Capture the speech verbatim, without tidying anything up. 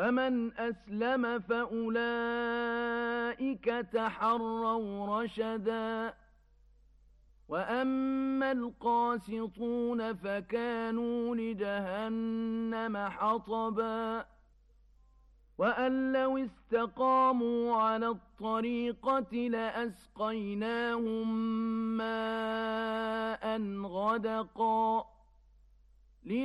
فمن أسلم فأولئك تحروا رشدا وأما القاسطون فكانوا لجهنم حطبا وأن لو استقاموا على الطريقة لأسقيناهم ماء غدقا